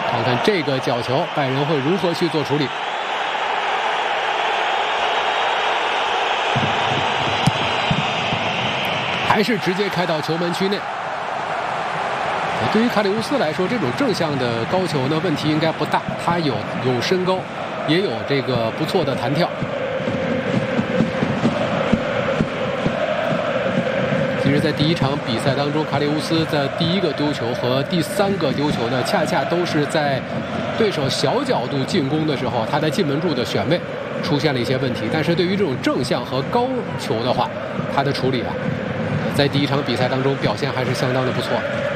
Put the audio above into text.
看看这个角球，拜仁会如何去做处理。还是直接开到球门区内。对于卡里乌斯来说，这种正向的高球呢，问题应该不大。他有身高，也有这个不错的弹跳。其实，在第一场比赛当中，卡里乌斯的第1个丢球和第3个丢球呢，恰恰都是在对手小角度进攻的时候，他在进门柱的选位出现了一些问题。但是对于这种正向和高球的话，他的处理啊，在第一场比赛当中表现还是相当的不错。